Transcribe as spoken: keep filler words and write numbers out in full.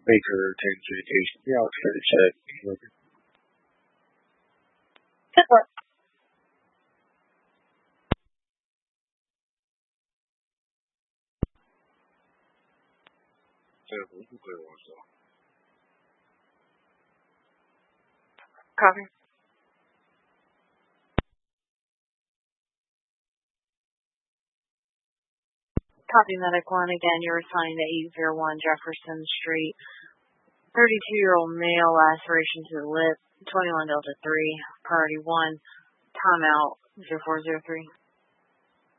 Baker, Texas Education. Yeah, I'll try to check. Good work. Copy. Copy Medic one. Again, you're assigned to eight oh one Jefferson Street. thirty-two-year-old male, laceration to the lip, twenty-one Delta three, priority one, timeout zero four zero three.